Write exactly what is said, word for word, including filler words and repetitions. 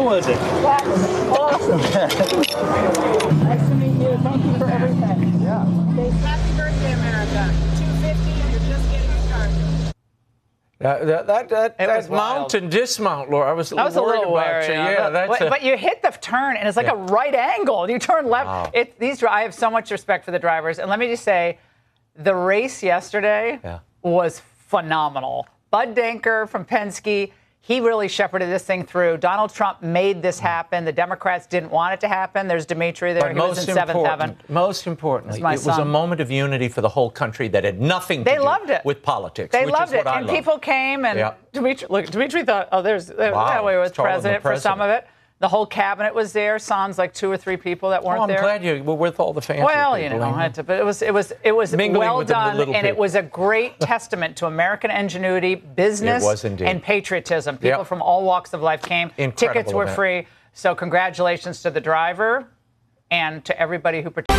How was it? That was awesome. Nice to meet you. Thank you for everything. Yeah. Happy birthday, America. two fifty, and you're just getting started. That that that, that, was that mount and dismount, Laura. I was a I little was a worried little about wary. you. Yeah, Yeah, but, that's but, a, but you hit the turn, and it's like Yeah. a right angle. You turn left. Wow. It, these dri- I have so much respect for the drivers, and let me just say, the race yesterday Yeah. was phenomenal. Bud Denker from Penske. He really shepherded this thing through. Donald Trump made this happen. The Democrats didn't want it to happen. There's Dimitri there. But He was in seventh heaven. important, most importantly, That's my it was a son. moment of unity for the whole country that had nothing to They do loved it. with politics. They which loved is it, what I and love. people came, and Yeah. Dimitri, look, Dimitri thought, oh, there's that Wow. way was It's taller than president the for some of president. it. The whole cabinet was there. Sans like two or three people that weren't Oh, I'm there. glad you were with all the fancy Well, you people. know, I had to, but it was it was it was Mingling well with the done, little and it people. was a great testament to American ingenuity, business, It was indeed. and patriotism. People Yep. from all walks of life came. Incredible Tickets were event. free. So congratulations to the driver and to everybody who participated.